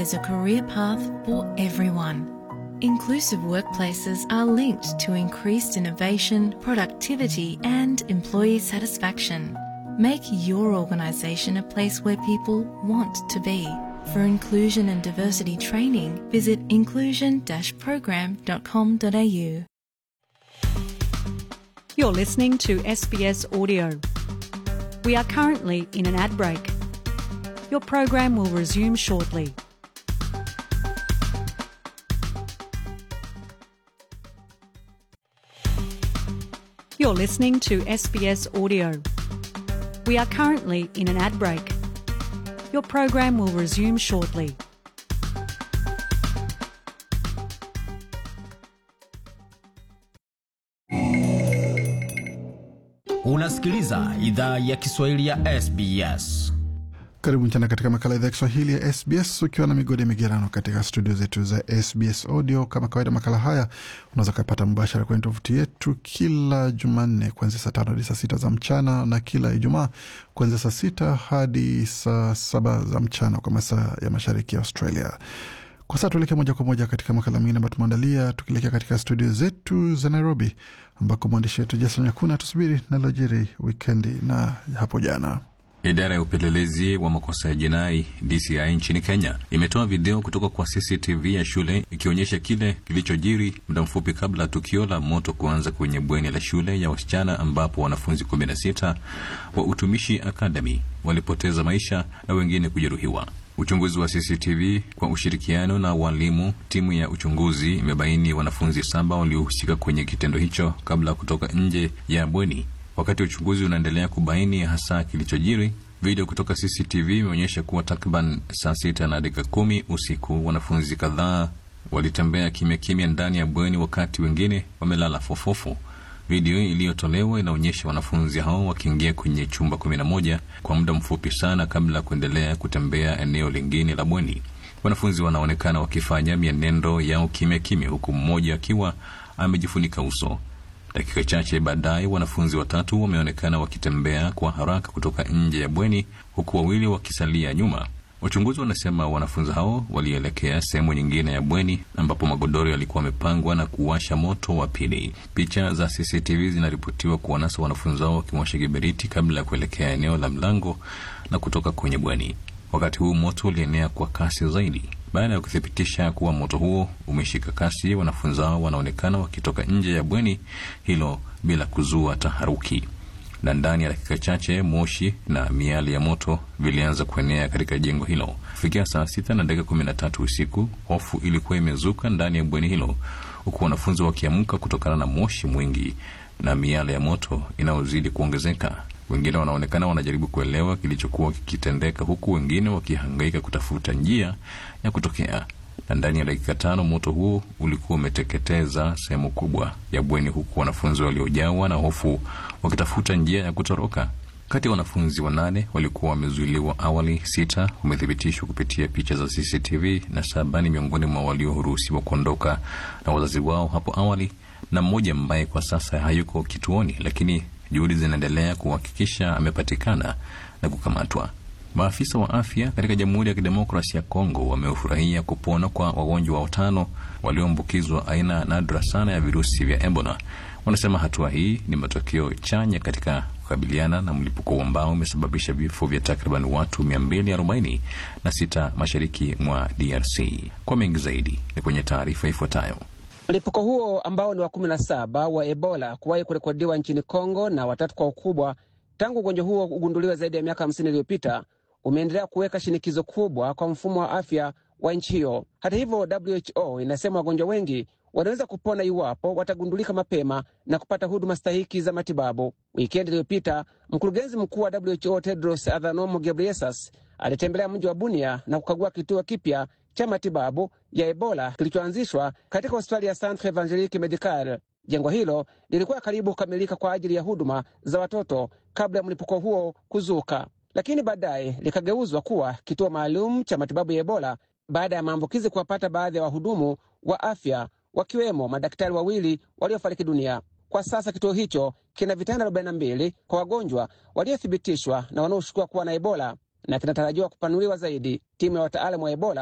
there's a career path for everyone. Inclusive workplaces are linked to increased innovation, productivity, and employee satisfaction. Make your organisation a place where people want to be. For inclusion and diversity training, visit inclusion-program.com.au. You're listening to SBS Audio. We are currently in an ad break. Your program will resume shortly. You're listening to SBS Audio. We are currently in an ad break. Your program will resume shortly. Unasikiliza idhaa ya Kiswahili ya SBS. Karibu tena katika makala ya Kiswahili ya SBS ukiwa na Migode Migerano katika studio zetu za SBS Audio. Kama kawaida makala haya unaweza kupata mbashara kwenye tovuti yetu kila Jumanne kuanzia saa 5 hadi saa 6 za mchana na kila Ijumaa kuanzia saa 6 hadi saa 7 za mchana kwa masaa ya Mashariki ya Australia. Kwa sasa tuelekea moja kwa moja katika makala mengine ambayo tumeandalia, tukielekea katika studio zetu za Nairobi ambako mwandishi wetu Jason Nyakuna tusubiri na lojiri wikendi na hapo jana. Idara ya upelelezi wa makosa ya jinai DCI nchini Kenya imetoa video kutoka kwa CCTV ya shule ikionyesha kile kilichojiri muda mfupi kabla tukio la moto kuanza kwenye bweni la shule ya wasichana ambapo wanafunzi 16 wa Utumishi Academy walipoteza maisha na wengine kujeruhiwa. Uchunguzi wa CCTV kwa ushirikiano na walimu, timu ya uchunguzi imebaini wanafunzi 7 waliohusika kwenye kitendo hicho kabla kutoka nje ya bweni. Wakati uchunguzi unaendelea kubaini hasa kilichojiri, video kutoka CCTV imeonyesha kuwa takriban saa 6 na dakika 10 usiku wanafunzi kadhaa walitembea kimya kimya ndani ya bweni wakati wengine wamelala fofofo. Video iliyotolewa inaonyesha wanafunzi hao wakiingia kwenye chumba 11 kwa muda mfupi sana kabla kuendelea kutembea eneo lingine la bweni. Wanafunzi wanaonekana wakifanya mienendo yao kimya kimya huku mmoja akiwa amejifunika uso. Dakika chache baadaye wanafunzi 3 wameonekana wakitembea kwa haraka kutoka nje ya bweni huku 2 wakisalia nyuma. Wachunguzi wanasema wanafunzi hao walielekea sehemu nyingine ya bweni ambapo magodoro yalikuwa yamepangwa na kuwasha moto wa pili. Picha za CCTV zinaripotiwa kuwanasa wanafunzi hao wakiwasha kiberiti kabla ya kuelekea eneo la mlango na kutoka kwenye bweni. Wakati huu moto ulienea kwa kasi zaidi. Baada ya kuthibitisha kuwa moto huo umeshika kasi, wanafunzi hao wanaonekana wakitoka nje ya bweni hilo bila kuzua taharuki. Na ndani ya dakika chache moshi na miali ya moto vilianza kuenea katika jengo hilo. Kufikia saa 6 na dakika 13 usiku, hofu ilikuwa imezuka ndani ya bweni hilo, huku wanafunzi wakiamka kutokana na moshi mwingi na miale ya moto inayozidi kuongezeka. Wengine wanaonekana wanajaribu kuelewa kilichokuwa kikitendeka huku wengine wakihangaika kutafuta njia ya kutokea. Na ndani ya dakika 5 moto huo ulikuwa umeteketeza sehemu kubwa ya bweni huku wanafunzi waliojawa na hofu wakitafuta njia ya kutoroka. Kati ya wanafunzi 8 walikuwa wamezuiliwa awali, 6 wamethibitishwa kupitia picha za CCTV na 7 ni miongoni mwa walioruhusiwa kuondoka na wazazi wao hapo awali, na mmoja ambaye kwa sasa hayuko kituoni lakini juhudi zinaendelea kuhakikisha amepatikana na kukamatwa. Maafisa wa afya katika Jamhuri ya Kidemokrasia ya Kongo wamefurahia kupona kwa wagonjwa 5 walioambukizwa aina nadra sana ya virusi vya Ebola. Wanasema hatua hii ni matokeo chanya katika kukabiliana na mlipuko ambao umesababisha vifo vya takriban watu 246 mashariki mwa DRC. Kwa mengi zaidi ni kwenye taarifa ifuatayo. Mlipuko huo ambao ni wa 17 wa Ebola kuwahi kurekodiwa nchini Kongo na watatu kwa ukubwa tangu ugonjwa huo ugunduliwe zaidi ya miaka 50 iliyopita, umeendelea kuweka shinikizo kubwa kwa mfumo wa afya wa nchi hiyo. Hata hivyo, WHO inasema wagonjwa wengi wanaweza kupona iwapo watagundulika mapema na kupata huduma stahiki za matibabu. Wikendi iliyopita, mkurugenzi mkuu wa WHO Tedros Adhanom Ghebreyesus alitembelea mji wa Bunia na kukagua kituo kipya cha matibabu ya Ebola kilichoanzishwa katika hospitali ya Centre Evangelique Medical. Jengo hilo lilikuwa karibu kukamilika kwa ajili ya huduma za watoto kabla ya mlipuko huo kuzuka, lakini baadaye likageuzwa kuwa kituo maalum cha matibabu ya Ebola baada ya maambukizi kuwapata baadhi ya wahudumu wa afya, wakiwemo madaktari 2 waliofariki dunia. Kwa sasa kituo hicho kina vitanda 42 kwa wagonjwa waliothibitishwa na wanaoshukiwa kuwa na Ebola na kinatarajiwa kupanuliwa zaidi. Timu ya wataalamu wa Ebola